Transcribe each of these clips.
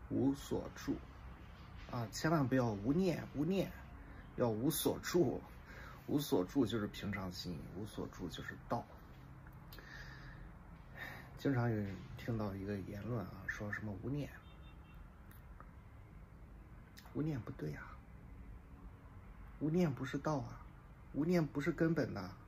无所住啊，千万不要无念，要无所住。无所住就是平常心，无所住就是道。经常有人听到一个言论啊，说什么无念，无念不对啊，无念不是道啊，无念不是根本的。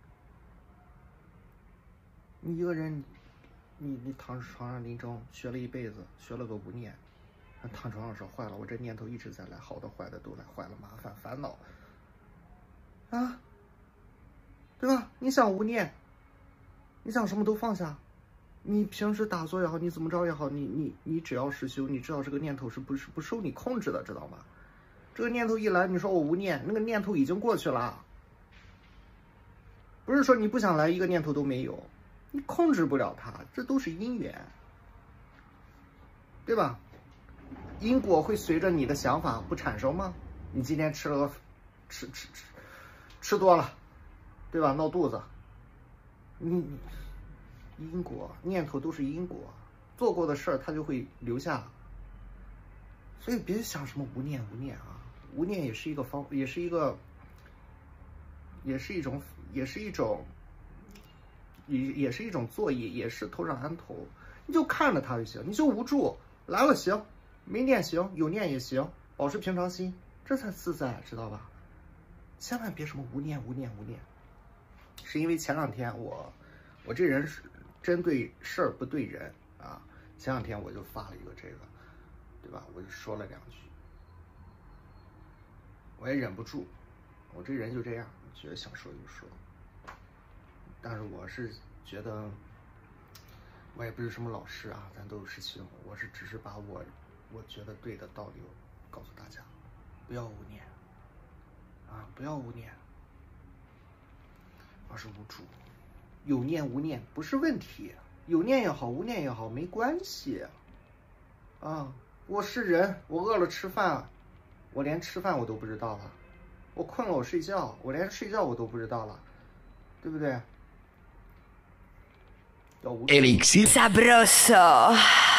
你一个人，你躺床上临终学了一辈子，学了个无念，躺床上说坏了，我这念头一直在来，好的坏的都来，坏了麻烦烦恼啊，对吧？你想无念，你想什么都放下，你平时打坐也好，你怎么着也好，你只要是修，你知道这个念头是不受你控制的，知道吗？这个念头一来，你说我无念，那个念头已经过去了，不是说你不想来，一个念头都没有。你控制不了它，这都是因缘，对吧？因果会随着你的想法不产生吗？你今天吃多了，对吧？闹肚子，因果念头都是因果，做过的事儿它就会留下。所以别想什么无念啊，无念也是一个也是一种作业，也是头上安头，你就看着它就行，你就无助，来了行，没念行，有念也行，保持平常心，这才自在，知道吧？千万别什么无念，是因为前两天我这人是针对事儿不对人啊，前两天我就发了一个这个，对吧？我就说了2句，我也忍不住，我这人就这样，觉得想说就说。但是我是觉得，我也不是什么老师啊，咱都有师兄，我是只是把我觉得对的道理告诉大家，不要无念啊，不要无念，而是无助。有念无念不是问题，有念也好，无念也好，没关系啊。我是人，我饿了吃饭，我连吃饭我都不知道了；我困了我睡觉，我连睡觉我都不知道了，对不对？Elixir Sabroso